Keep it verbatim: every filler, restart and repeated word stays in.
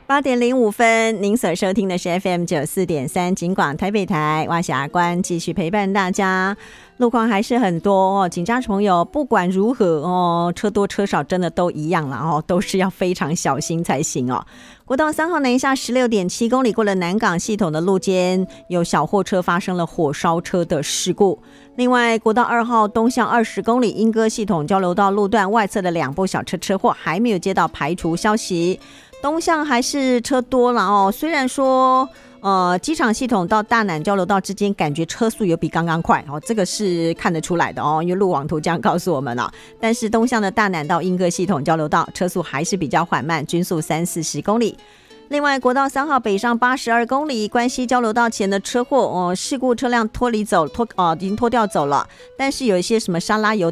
八点零五分，您所收听的是 F M 九四点三警广台北台，蛙峡关继续陪伴大家。路况还是很多哦，警察朋友不管如何哦，车多车少真的都一样了哦，都是要非常小心才行哦。国道三号南下十六点七公里，过了南港系统的路肩，有小货车发生了火烧车的事故。另外，国道二号东向二十公里，莺歌系统交流道路段外侧的两部小车车祸还没有接到排除消息。东向还是车多了哦，虽然说呃机场系统到大南交流道之间感觉车速有比刚刚快哦，这个是看得出来的哦，因为路网图这样告诉我们了。但是东向的大南到莺歌系统交流道车速还是比较缓慢，均速三四十公里。另外，国道三号北上八十二公里，关西交流道前的车祸，哦，事故车辆脱离走，脱哦，已经脱掉走了。但是有一些什么沙拉油